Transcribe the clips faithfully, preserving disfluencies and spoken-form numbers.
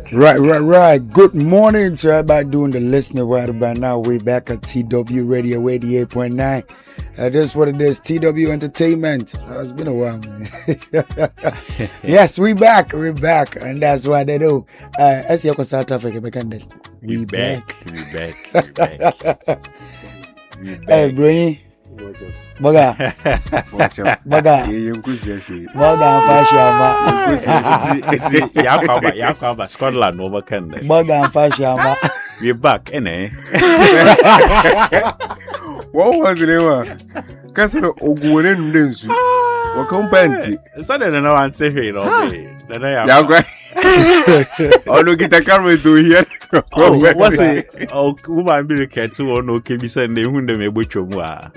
Right, right, right. Good morning to everybody doing the listening right about now. We're back at T W Radio eighty-eight point nine. Uh, this is what it is, T W Entertainment. Uh, it's been a while, man. Yes, we back, we back, and that's what they do. Uh, I see you South Africa, we, we back. back. We back. We back. We back. Hey, Bray. Baga. Baga. Baga fashion ma. Yakaba, Yakaba, Scotland over Canada. Baga fashion ma. We're back, innit? What was the name? Castle Oguren Densu. What company? Suddenly, no one say, you know, then I am. Yeah, great. Oh, look at the camera to here. Oh, what's it? Oh, woman, be the cat who no can be sending whom they may butcher more.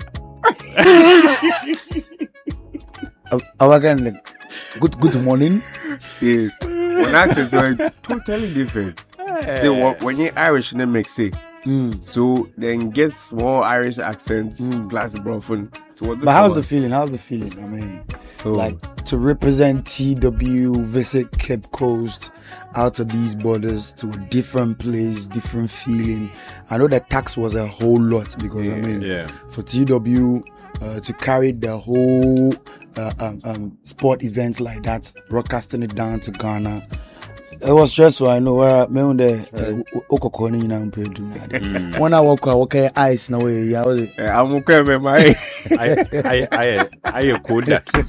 Again, good good morning. Yeah, when accents are totally different. They when you're Irish, they make say. Mm. So then get more Irish accents, mm. glass of broken. So but how's the feeling? How's the feeling? I mean, oh. like to represent T W, visit Cape Coast, out of these borders to a different place, different feeling. I know the tax was a whole lot because yeah, I mean, yeah. for T W uh, to carry the whole uh, um, um, sport event like that, broadcasting it down to Ghana. It was stressful, I know. Where me on the Okokoni na mpedu. When I walk, I walk ice na way. Yeah, I'm okay with my. I I I I a code.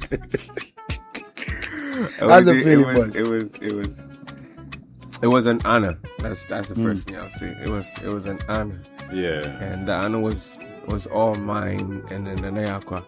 How's the feeling? It was it was it was it was an honor. That's that's the first mm. thing I'll say. It was it was an honor. Yeah, and the honor was was all mine. And then the Nayakwa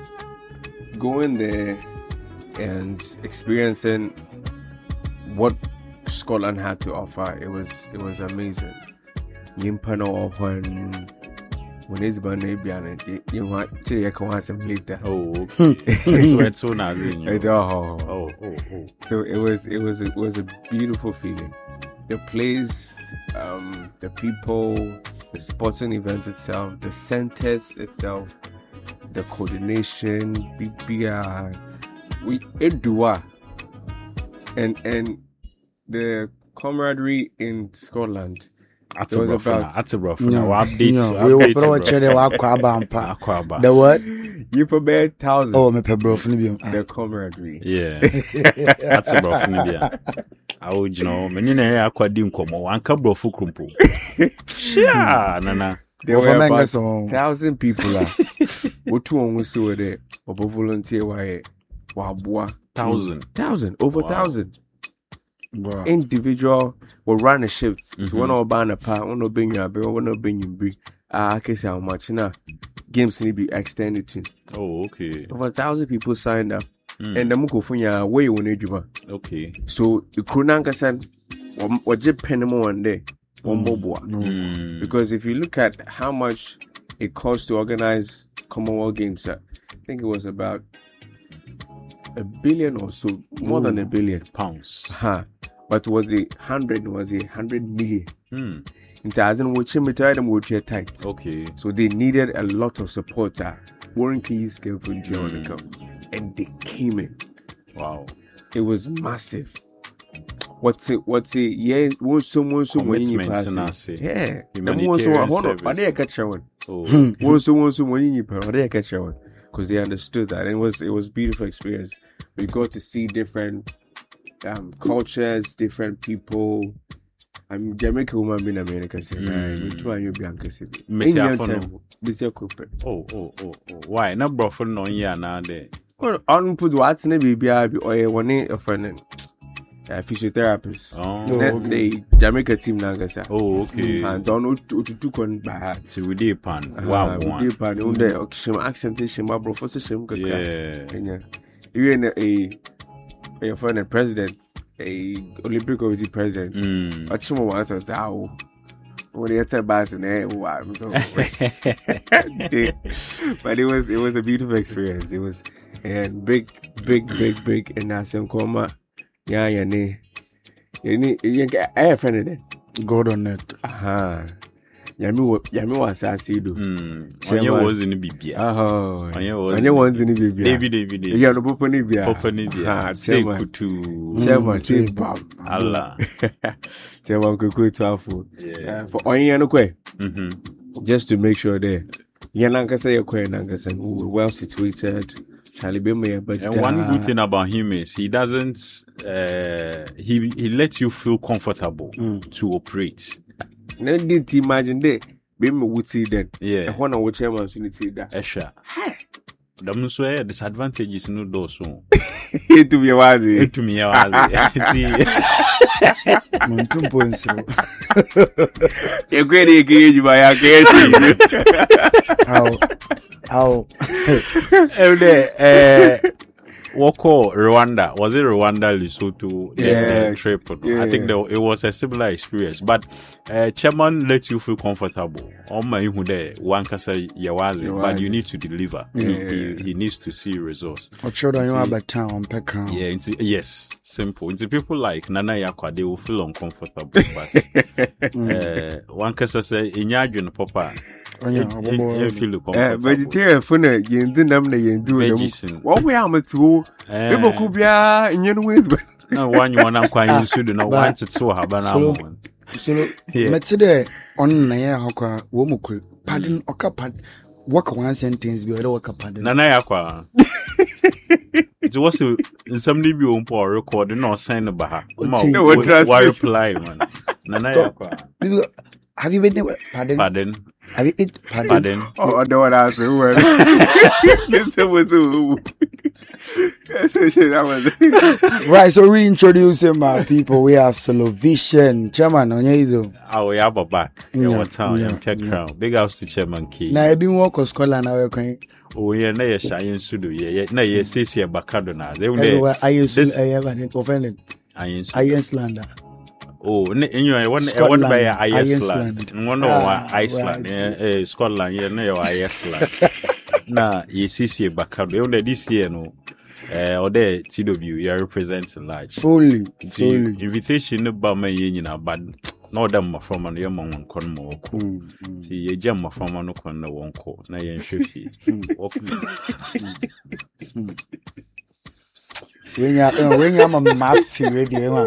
going there and experiencing what Scotland had to offer, it was it was amazing. Yimpano when when it's been you want to come some later. Oh, it's so nice. Oh, oh, oh. So it was it was it was a beautiful feeling. The place, um, the people, the sporting event itself, the centers itself, the coordination, B B R, we Edua, and and. The camaraderie in Scotland. That's was rough. About that's a rough. No, update. No, we will probably check the Aquaba. The what? You for bear thousand. Oh, me per bro for the camaraderie. Yeah, that's a rough. Nibia. I would you know. Many na aqua dim komo. One kabro fu krumpo. Sure, nana. There were about thousand people. What two on we saw there? Over volunteer why? Wow, thousand, thousand, over wow. thousand. Wow. Individual will run a shift. Mm-hmm. So one or banner part, one or being your bill, one or being your brick. Ah, I can say how much now. Games need to be extended to. Oh, okay. Over a thousand people signed up, mm. and the muko funya way on edge. Okay. So the Krunanka said, "What just penny more one day, one bobo." Because if you look at how much it costs to organize Commonwealth Games, I think it was about a billion or so, more Ooh, than a billion pounds. Huh. But was a hundred? Was a hundred million? Hmm. In thousand, which we tried them which tight. Okay. So they needed a lot of support. Uh, Warren Keys came from Geonica, and they came in. Wow. It was massive. What's it? What's it? Yeah, what's someone someone in your pass? Yeah. Humanitarian service. But they catch one. Oh. What's someone someone in your pass? They catch one. Because they understood that, and it was it was a beautiful experience. We got to see different um, cultures, different people. I'm Jamaica woman being America. Say, which one you be Uncle City? Oh, oh, oh, oh. Why? Not bro for no year now there. Well, on put what's in the baby or one of a physiotherapist. Oh, okay. The Jamaica team now, oh, okay. And don't know to to con by heart. So we did pan. Wow, we did pan. On the oxygen accentation, my bro, for some. Yeah. Even a a friend president, a Olympic committee president. Mm. But some of us was how when they had bus and eh, wow. But it was it was a beautiful experience. It was and big, big, big, big, and I said, "Come yeah, yeah, nee. You need you get a friend of that. God on it. Uh-huh. Yami Yami was Asido. Mm. Onye was in the Bibia. Oh, Onye was Onye was in the Bibia. David David. Yeah, no Poponibia. Poponibia. Say kutu. Chairman, say bam. Allah. Chairman Kuku Twafu. Yeah. For Onye no kwe. Mhm. Just to make sure there. Yanankasa Yakwe Nankasa, who were well situated. Charlie Beme, but and one good thing about him is he doesn't uh, he he lets you feel comfortable Mm. to operate. Now did imagine that Beme would see that. Yeah. And one of which chairman should see that. Esha. Them so eh, disadvantages no do so. To be wise. To me wazi. Muntumpo nso. You go there again, you buy a cake. How how Every eh Woko Rwanda, was it Rwanda, Lesotho, the- Yeah. the trip? Yeah. I think the, it was a similar experience, but uh, chairman lets you feel comfortable. On my there, one can say yawazi, but you need to deliver. He, he, he needs to see results. Ochodo you about town on background. Yeah, it's, yes, simple. It's people like Nana Yakwa, they will feel uncomfortable, but uh, one can say inyajun papa. Onya You obobo. feel Eh, comfortable. vegetarian phone, you do them, you do them. Veggies. What we are to Eh, people could be in your ways, but no one you want to quite used to know But- want to so have an So- album. So Yeah. mete de on na ya akwa wo mukuru. Pardon oka pad. Work one sentence be work pardon. Nana Yakwa. It was in somebody be on poor record, no sign of Baha. Okay. No, what Why translate? reply, man? Nana Yakwa. People- Have you been there? Pardon? Pardon, Have you eat pardon? pardon. oh, I don't want to answer who are. Yes, it was who. Yes, that was. Right, so reintroducing my people. We have Solovision. Chairman, Onyezo. Oh, we have a back. Yeah, Yeah, what town? yeah, Yeah, Cape yeah. Crown. Big house to Chairman Key. Now, I've been working Scotland. Now, we're going. Oh, yeah, na ye Shayin Sudu. Yeah, yeah, na ye Sisi Bakado na. They That's will why I used to. this- I have an offended. Ayin Sudu. Iceland. Oh, ne- in your one, Scotland, one by Iceland. Iceland. One of Ah, Iceland. right. Yeah, eh, Scotland. Yeah, na your Iceland. Na ye Sisi Bakado. You know this year no. Eh, or there T W. You are representing large. Fully. The Fully. invitation no ba ma ye nyina but no dem ma from no ye ma won kon ma woko. Mm, mm. Ti ye gem ma from no kon na won ko na ye nhwe fi. When you when you am a mafia radio,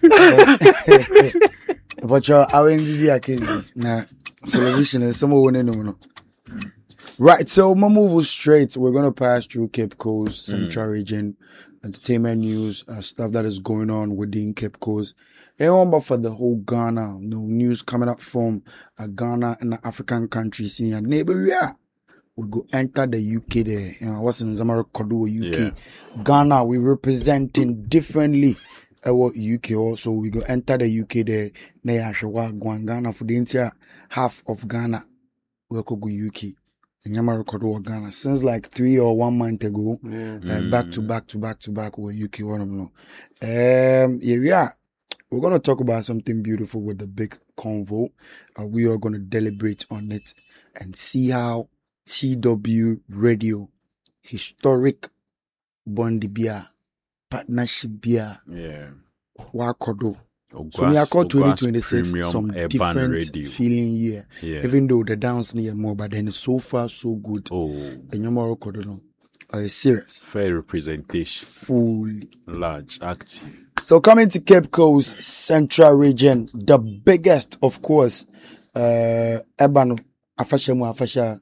but you're our easy again. Nah, television and some one no no. Right, so my move straight. We're gonna pass through Cape Coast, Central Region, entertainment news, uh, stuff that is going on within Cape Coast. And but for the whole Ghana, no news coming up from uh, Ghana and the African countries in your neighbor. Yeah. We go enter the U K there. You know, what's in Zamara Kodu, U K. Yeah. Ghana, we representing differently. Our U K also, we go enter the U K there. Na ya shwa gwan Ghana for the entire half of Ghana. We go go U K. And Zamara Kodu Ghana since like three or one month ago. Uh, back to back to back to back with U K. One of them. Um, yeah, yeah. We're gonna talk about something beautiful with the big convo. Uh, we are gonna deliberate on it and see how T W Radio, historic Bondi Bia, partnership Bia, Yeah. Wakodo. Ogwas, So we are called Ogwas twenty twenty-six, Premium some Urban different Radio. feeling year. Yeah. Even though the dance near more, but then so far so good. Oh, And your more Kodo no, uh, serious, fair representation. fully. Large, active. So coming to Cape Coast, Central Region, the biggest, of course, uh, Ebano, Afasha mu Afasha.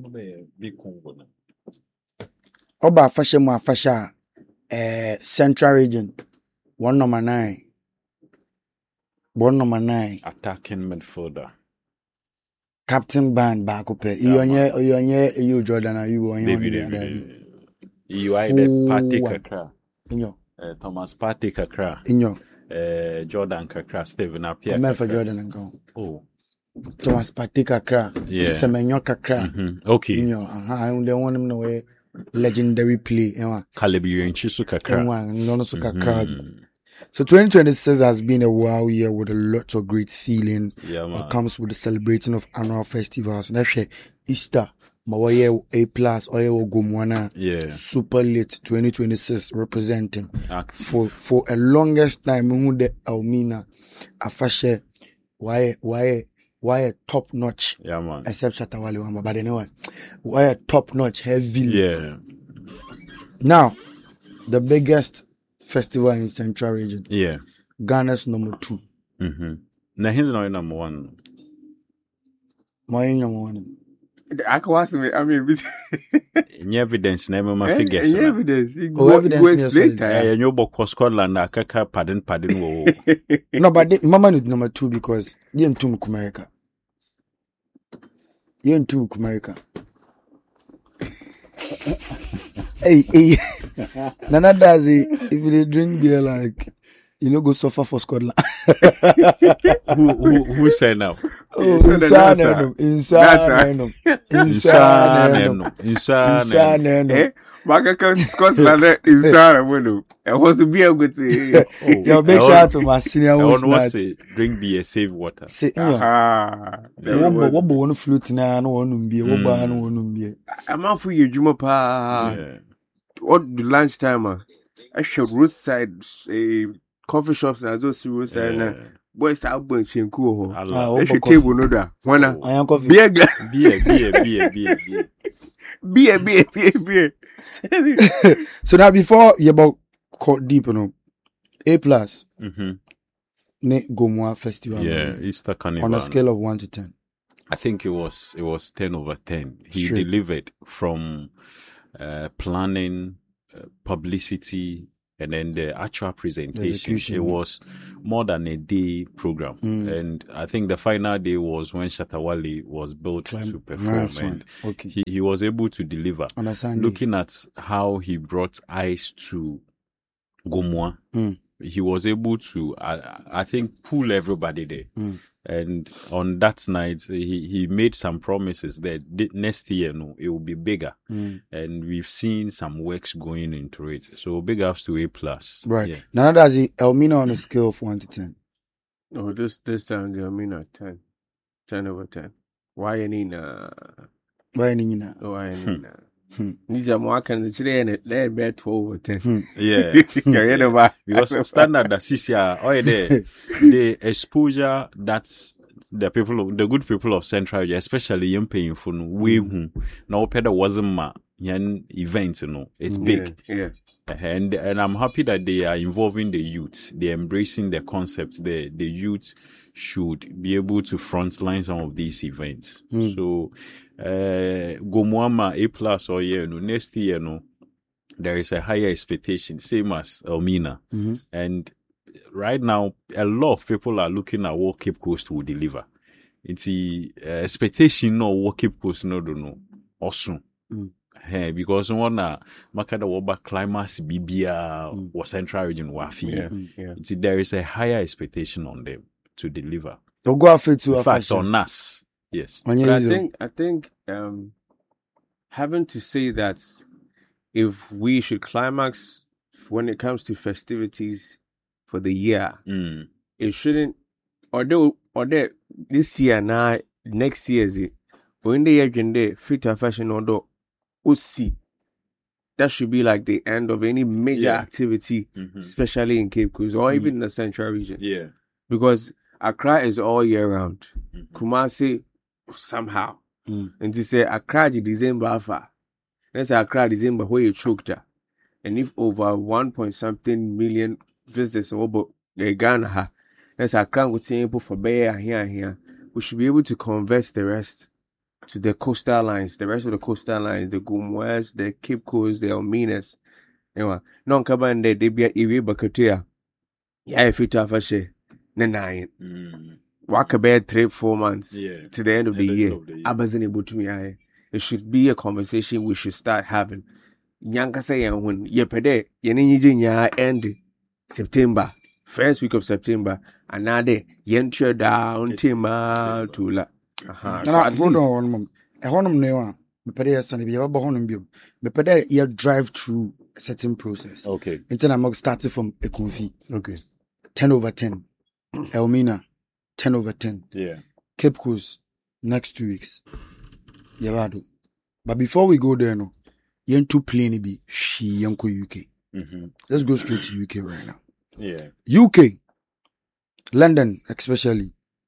Oba Afasha mu Afasha, uh, Central Region, one number nine. One number nine. Attacking midfielder. Captain Band back up here. You onye, you onye, you Jordan, are you onye David, on the other? David. You are the Party Forward. Kakra. In your, Uh, Thomas Party Kakra. in your, Uh, Jordan Kakra. Stephen Appiah. I'm for Kakra. Jordan and go. Oh. Thomas Patika Kra, Yeah. Semenyo Kakra. Mhm. Okay. In your, uh-huh, I don't want him no way. Legendary play, you know. Calibre and Chisu Kakra. Anyone, no, no, so Kakra. Mhm. So twenty twenty-six has been a wow year with a lot of great feeling. Yeah, man. It comes with the celebrating of annual festivals. And that's Easter, Mawaye A plus, Oye Gomwana, Yeah. super late twenty twenty-six representing Active. for for a longest time. Who the Almina, Afashe, why why why a top notch, Yeah, man. except Shatta Wale Wamba, but anyway, why a top notch heavily. Yeah. Now, the biggest festival in Central Region, Yeah. Ghana's number two. Mm-hmm. Now, he's not number one. My number one. I can watch me. I mean, Any evidence, never my any figures. evidence. You Oh, go, evidence, go yes, explain sorry. Yeah, that. you know, but Scotland, I can't pardon, pardon. Wo. No, but they, Mama is number two because you're in Tum America. You're in Tum America. Hey, hey. Nana does it if you drink beer like you know go suffer for Scotland. who, who, who said now? Oh, No, no, insane, no, no, insane, no, insane, Insane, no, insane. insane, no. Eh? Maka Scotland is sorry, bueno. It was to be a good thing. Yo, big shout out to my senior I host. want to say, drink beer, save water. Say, yeah. Ah, What what what one flute na no one beer, what ba no one beer. I'm out for you, Juma pa. Yeah. What the lunchtime? ah, I should roadside a coffee shops and those roadside. Yeah. na Boys out bunch chinku. I Ah, love what I should about table no da. Wanna I am coffee. beer, gla- beer, beer, beer, beer, beer. beer, beer, beer, beer. So now before you about cut deep, you know, A plus Mm-hmm. ne Gomwa Festival. Yeah, man, Easter Carnival. on a scale of one to ten. I think it was it was ten over ten. He Straight. delivered from uh, planning, uh, publicity, and then the actual presentation. Execution. It was more than a day program, Mm. and I think the final day was when Shatta Wale was built Climb- to perform, Nice and one. Okay. he, he was able to deliver. Understand? Looking at how he brought eyes to Gomwa, Mm. he was able to, I, I think, pull everybody there. Mm. And on that night, he, he made some promises that thi- next year, no, it will be bigger. Mm. And we've seen some works going into it. So big ups to A plus. Right. Yeah. Now that's it. Elmina on a scale of one to ten. Oh, this this time I mean a ten. Ten over ten. Why any na? Why any na? Oh, why any na? Hmm. Nija mwaka nzichire ene le be twelve over ten. Yeah. Yeah, you know ba. Because standard that this year, oh, the, the exposure that's the people, of, the good people of Central, Asia, especially young paying for we who now peda wasn't ma yan events, you know, it's big. Yeah. And and I'm happy that they are involving the youth. They're embracing the concept. The the youth should be able to frontline some of these events. Mm. So, uh, Gomwama A plus or year, no, next year, no, there is a higher expectation, same as Elmina. Mhm. And right now, a lot of people are looking at what Cape Coast will deliver. It's the uh, expectation of what Cape Coast no do no awesome. Mm. Hey, because one uh makada woba climax bibia Mm. or Central Region wafi. Yeah. Mm. Yeah. It's there is a higher expectation on them to deliver. They'll go after to In a fact, fashion. on us, yes. On But your I easel. think I think um having to say that if we should climax when it comes to festivities for the year, Mm. it shouldn't or they or they this year now next year is it when they agenda fit to fashion order see that should be like the end of any major Yeah. activity, Mhm. especially in Cape Coast or even in the Central Region. Yeah. Because Accra is all year round. Mhm. Kumasi somehow. Mm. And to say Accra di December alpha. Let's say Accra December where you choked her. And if over one point something million visitors over Ghana, ha, let's say Accra would say able for Bay here and here. We should be able to convert the rest to the coastal lines, the rest of the coastal lines, the Gumwes, the Cape Coast, the Elminas. Anyway, non kaban de debia iwi bakatua. Yeah, if it have a share. Nine. Mm. Walk about three, four months Yeah. to the end of the End year. of the year. I wasn't able to me. I it should be a conversation we should start having. Yanka say when ye pede yenin ya end September, first week of September, another yenture down timber to la. Uh-huh. So Now, at hold least- on one moment. A honum newa. Me pede ya sani bi ya ba honum bio. Me pede ya drive through a certain process. Okay. Until I'm starting from a confi. Okay. ten over ten. Elmina, ten over ten. Yeah. Cape Coast, next two weeks. Yabado. But before we go there, no, yen too plain be she yanko U K. Mm-hmm. Let's go straight to U K right now. Yeah. U K, London especially,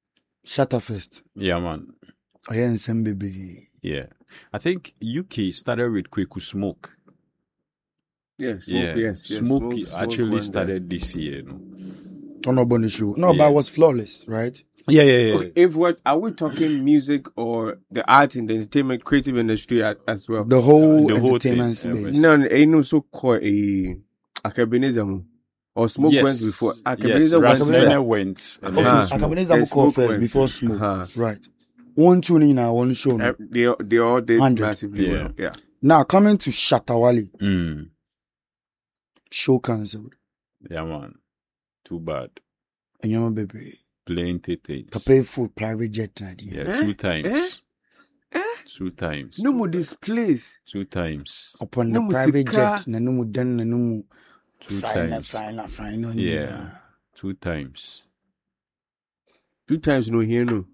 Shatter Fest. Yeah, man. I am some baby. Yeah. I think U K started with Kweku Smoke. Yeah, smoke, Yeah. yes, yes. Smoke, Smoke, Smoke actually went started this year. No? On a bonus show. No, Yeah. but it was flawless, right? Yeah, yeah, yeah. Okay, if what are we talking music or the art in the entertainment creative industry a- as well? The whole The whole entertainment thing, space. No, no, ain't no so called a Akabeneza or Smoke yes. went before. Yes, Akabeneza went Akabeneza. Raslena first. went. And Okay, then Uh-huh. Smoke. Akabeneza Then will call Smoke first went. before Smoke. Uh-huh. Right. One tuning in our one show. Uh, now. they they all did one hundred. massively Yeah. well. Yeah. Now coming to Shatawali, Mm. show cancelled. Yeah, man. Too bad. And you know, baby, Plenty things. to pay full private jet idea. Yeah, Eh? two times. Eh? Two times. No more displays. Two times. Upon No the mu private sika. jet, na no mu dan na no mu Two flying na times. flying na flying no Yeah. Two times. Two times no here no.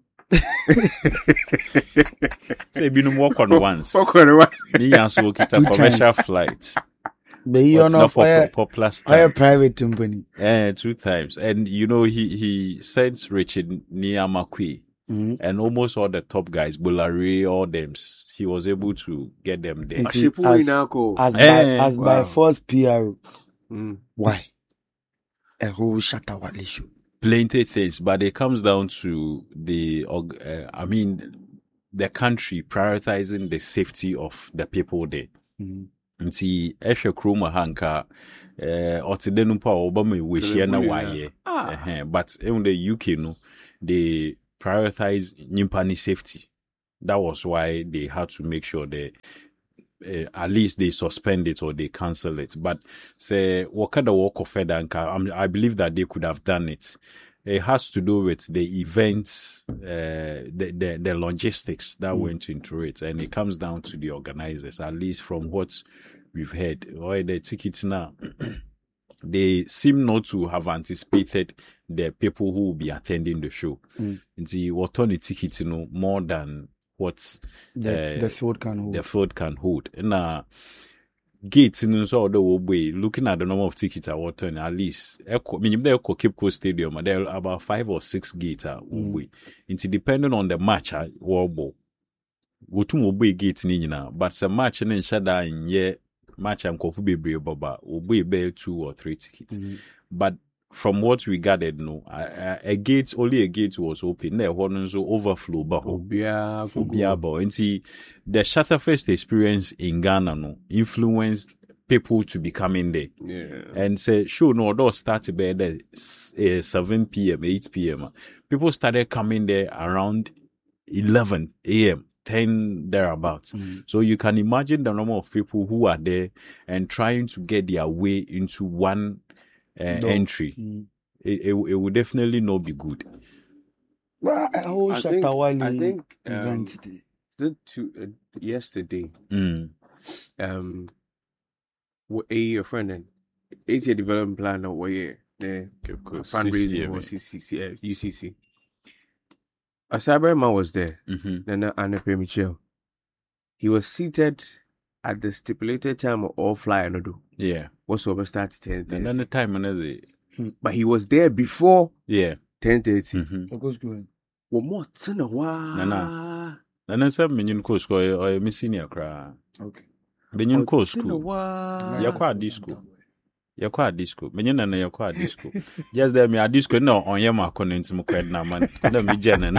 Say, been work on once. Fuck on the one. Me and so kita Two commercial times. flight. But you What's know, not for popular a style. private company. Eh, two times. And you know, he he sent Richard Niamakwe Mhm. and almost all the top guys, Bulari, all them. He was able to get them there. It's- Ashipu as- Inako. As by Eh, as by wow. force P R. Mm. Why? A whole Shatawali show. Plenty things, but it comes down to the, org- uh, I mean, the country prioritizing the safety of the people there. Mhm. Nti ehwe kroma hanka eh otide no pa obama wehyia na waye Ah. eh but in the U K no they prioritize nyimpa ni safety. That was why they had to make sure they uh, at least they suspend it or they cancel it. But say what kind of work of Fedanka, I believe that they could have done it. It has to do with the events, uh, the, the the logistics that Mm. went into it, and it comes down to the organizers. At least from what we've heard, or the tickets now, they seem not to have anticipated the people who will be attending the show. Mm. The what on the tickets, you know, more than what The, uh, the field can hold. the field can hold. And uh, gates in so the way looking at the number of tickets I want to at least Echo, I mean there Cape Coast Stadium there are about five or six gates uh, Mm. way. It's depending on the match uh, World Ball. Wo tu mo boy gate ni nyina but some match in shada in ye match and kofu bebre baba wo boy be two or three tickets. Mhm. But from what we gathered no a, a, a gate only a gate was open there was so overflow but Obia, Obiabo. And see, the Shatterfest experience in Ghana no influenced people to be coming there. Yeah. And say, sure, no, those started by the uh, seven p.m., eight p.m. People started coming there around eleven a.m., ten thereabouts. Mhm. So you can imagine the number of people who are there and trying to get their way into one uh, No. entry. Mhm. It, it, it would definitely not be good. Well, a whole I think- Shatawali I think, um, event today. The two, uh, yesterday, Mm. um, w- a your friend and eight year development plan or what year the fundraising or C C C, uh, U C C. A Cyberman was there. Mm-hmm. Nana Anna Michel. He was seated at the stipulated time of all fly and do. Yeah. Was over start ten And then the thirty. time and it. But he was there before Yeah. ten thirty. Mm-hmm. Of course, going. One more ten a while. Nana. And then some minion course or or me senior cry. Okay. Minion course Ten a school. while. Yeah, quite disco. You're quite disco. Minion and you're quite disco. Just there me a disco no on your mark on into my credit now man. Let me jen.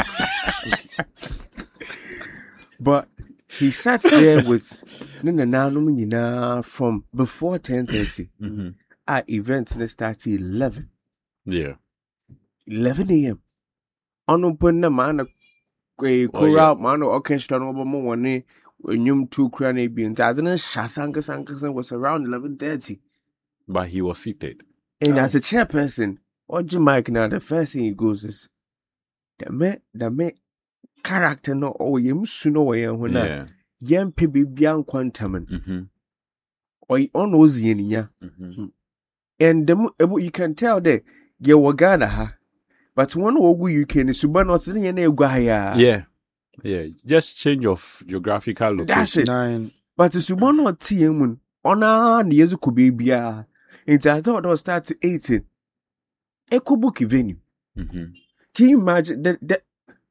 But he sat there with Nana Nana from before ten thirty. Mm-hmm. Our event start at eleven. Yeah. eleven a.m. Ono puna mana kwe kora mana orchestra no bo mo woni enyum two kra na bi nti azena shasanka sanka was around eleven thirty. But he was seated. And Oh. as a chairperson, Oji Mike now the first thing he goes is the me the me character no oh yem suno we yen ho na Yeah. yem pe bibia nkwantam Mm-hmm. or on ozi eninya. Mm-hmm. And the mo- ebo- you can tell that ye wa Ghana ha. But one ogu U K ni suba no tse ne egwa ha ya. Yeah. Yeah. Just change of geographical location. That's it. Nine. But the suba no tie mu ona na yezu ko bibia. Into I thought it start to eighteen. Eco book venue. Mm-hmm. Can you imagine that, that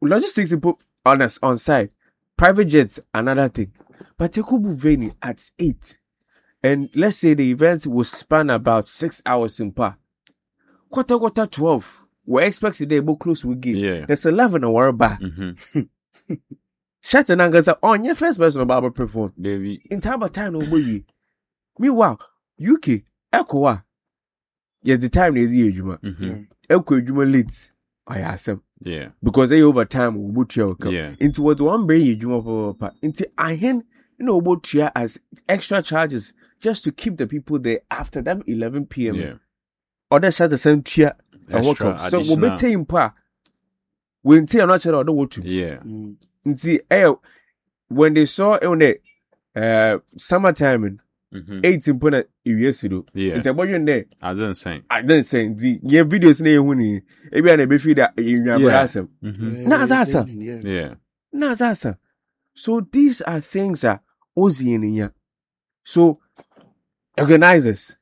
logistics put on us on site. Private jets, another thing. But they could be venue at eight. And let's say the event will span about six hours in par. Quarter, quarter, twelve. We're expecting they will close with gate. Yeah. There's eleven hour bar. Mm-hmm. Shut and angles are on your first person about perform. David. In time of time, no way. Meanwhile, U K, Echoa. Yes, the time is here, Juma. Mm-hmm. Echo Juma leads. I ask them. Yeah. Because they over time will boot your come. Yeah. Into what one bring you Juma for pa. Into I hen you know about you as extra charges just to keep the people there after them eleven p.m. Yeah. Other shot the same chair and walk Extra, up. So we'll additional. be saying pa. When say I'm not sure I don't want to. Yeah. Mm. See, eh, when they saw on the uh summertime Mm-hmm. eighteen point years ago. Yeah. It's about you there. I didn't say. I didn't say the yeah videos na ehuni. Ebi na be feed that you Yeah. asem. Mm-hmm. Yeah, Nah, yeah, that's same a- thing, yeah. Yeah. Na sasa. So these are things that ozi in here. So organizers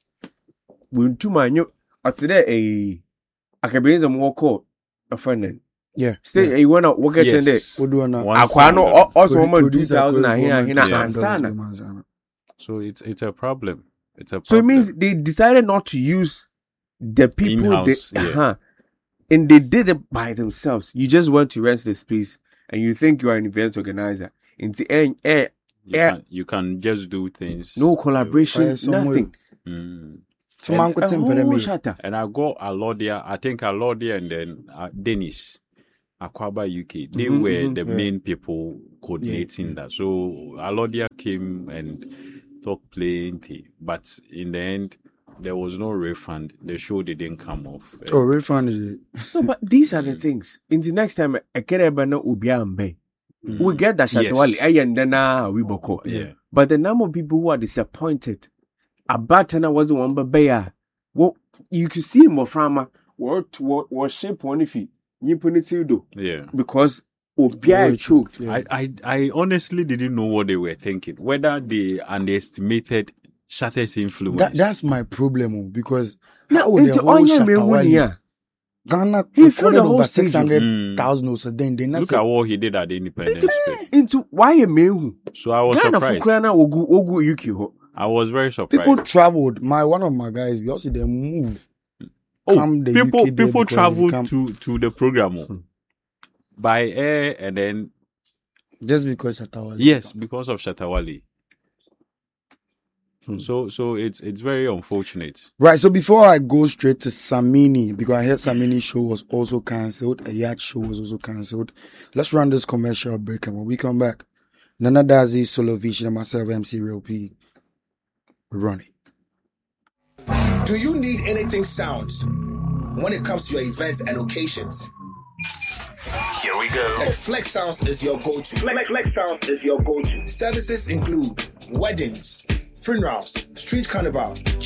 when two man you at today a akabenza mo call a friend. Yeah. Stay yeah. you wanna work at there. Yes. What do I know? One Akwa no sound. also Produ- woman two producer thousand code here for here one na thousand dollars ansana. per month, Anna. So it's it's a problem. It's a problem. So it means they decided not to use the people In-house, they yeah. uh-huh, and they did it by themselves. You just went to rent the space and you think you are an event organizer. In the end, eh, you, eh, can, you can just do things. no collaboration, Fire somewhere. nothing. Mm. So man could A temper them whole in. shatter. And I got Alodia, I think Alodia and then uh, Dennis, Akwaba U K. They Mhm, were mhm. the Yeah. main people coordinating that. So Alodia came and talked plenty, but in the end, there was no refund. The show didn't come off. Uh, Oh, refund it. No, but these are the things. In the next time, I get a banner ubia ambe. We get that Yes. shatawali. Aye and then ah, we boko. Yeah. But the number of people who are disappointed about Tana was one babaya. Well, you could see more from what what shape one if you put it do Yeah. because Obia choked. Yeah. I, I, I honestly didn't know what they were thinking. Whether they underestimated Shatter's influence. That, that's my problem, oh, because Yeah, how would the into whole Onya Mewuni, Shatawali yeah. Ghana He filled the recorded whole over stadium. six hundred Mm. thousand or so. Then they not Look say, at what he did at the Independence Day. Into why a mehu? So I was Ghana surprised. Fukrana Ogu Ogu Yuki ho. I was very surprised. people traveled. My one of my guys, we also they move. oh, come the people U K there people because traveled they come- to, to the program oh, by air and then Just because Shatawali. yes, because of Shatawali. Hmm. So so it's it's very unfortunate. Right. So before I go straight to Samini, because I heard Samini show was also cancelled, a yacht show was also cancelled. Let's run this commercial break, and when we come back, Nana Dazi, Solo Vision, and myself, M C Real P, we're running. Do you need anything sounds when it comes to your events and occasions? Here we go. Then Flex Sounds is your go-to. Flex, Flex Sound is your go-to. Services include weddings, funerals, street carnival,